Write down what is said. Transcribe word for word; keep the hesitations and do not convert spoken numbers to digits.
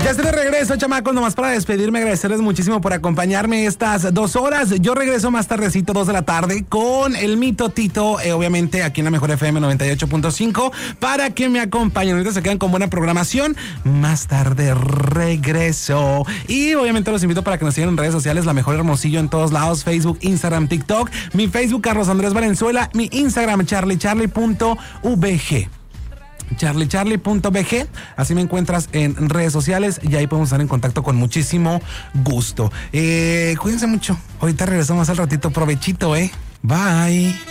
Ya estoy de regreso, chamacos, nomás para despedirme, agradecerles muchísimo por acompañarme estas dos horas. Yo regreso más tardecito, dos de la tarde, con el mito Tito, eh, obviamente aquí en la Mejor F M noventa y ocho punto cinco, para que me acompañen. Ahorita se quedan con buena programación. Más tarde regreso. Y obviamente los invito para que nos sigan en redes sociales, La Mejor Hermosillo en todos lados, Facebook, Instagram, TikTok. Mi Facebook, Carlos Andrés Valenzuela. Mi Instagram, charlie charlie punto v g. charlie charlie punto v g, así me encuentras en redes sociales y ahí podemos estar en contacto con muchísimo gusto. Eh, cuídense mucho, ahorita regresamos al ratito, provechito, eh. Bye.